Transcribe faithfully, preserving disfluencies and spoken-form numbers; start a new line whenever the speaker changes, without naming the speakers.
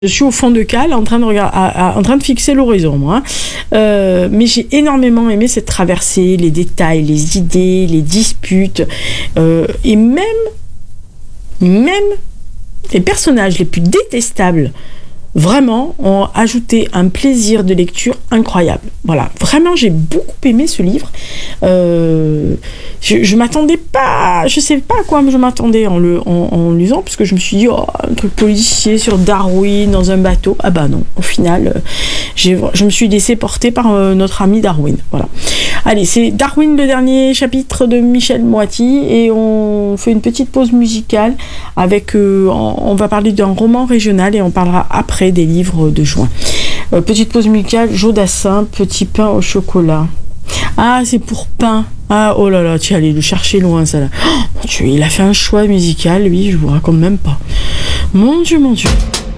Je suis au fond de cale en train de, regarder, à, à, en train de fixer l'horizon, moi. Hein. Euh, mais j'ai énormément aimé cette traversée, les détails, les idées, les disputes, euh, et même, même les personnages les plus détestables, vraiment, ont ajouté un plaisir de lecture incroyable. Voilà, vraiment, j'ai beaucoup aimé ce livre. Euh, je, je m'attendais pas, je sais pas à quoi je m'attendais en le en, en lisant, parce que je me suis dit, oh, un truc policier sur Darwin dans un bateau. Ah bah non, au final, euh, j'ai, je me suis laissée porter par euh, notre ami Darwin. Voilà. Allez, c'est Darwin, le dernier chapitre de Michel Moiti, et on fait une petite pause musicale avec, euh, on, on va parler d'un roman régional et on parlera après des livres de juin. Euh, petite pause musicale, Jodassin, Petit pain au chocolat. Ah, c'est pour pain. Ah, oh là là, tu es allé le chercher loin, ça là. Oh, mon Dieu, il a fait un choix musical, lui, je vous raconte même pas. Mon Dieu, mon Dieu.